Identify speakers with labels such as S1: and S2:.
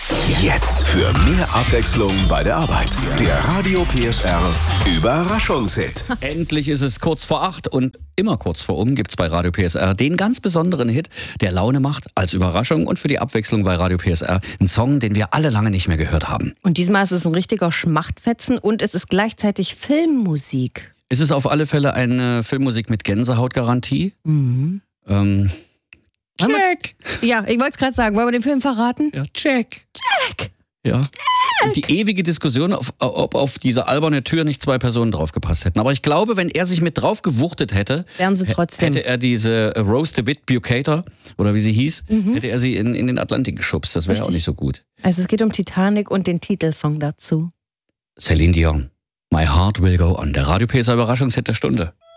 S1: Jetzt für mehr Abwechslung bei der Arbeit. Der Radio PSR Überraschungshit.
S2: Endlich ist es kurz vor 8 und immer kurz vor gibt's bei Radio PSR den ganz besonderen Hit, der Laune macht als Überraschung und für die Abwechslung bei Radio PSR ein Song, den wir alle lange nicht mehr gehört haben.
S3: Und diesmal ist es ein richtiger Schmachtfetzen und es ist gleichzeitig Filmmusik.
S2: Es ist auf alle Fälle eine Filmmusik mit Gänsehautgarantie. Check!
S3: Ja, ich wollte es gerade sagen. Wollen wir den Film verraten?
S2: Ja, check.
S3: Check!
S2: Ja. Und die ewige Diskussion, ob auf diese alberne Tür nicht 2 Personen draufgepasst hätten. Aber ich glaube, wenn er sich mit drauf gewuchtet hätte,
S3: wären sie trotzdem.
S2: Hätte er diese Rose a Bit Bucator, oder wie sie hieß, hätte er sie in den Atlantik geschubst. Das wäre auch nicht so gut.
S3: Also es geht um Titanic und den Titelsong dazu.
S2: Celine Dion, My Heart Will Go On, der Radio PSR Überraschungshit der Stunde.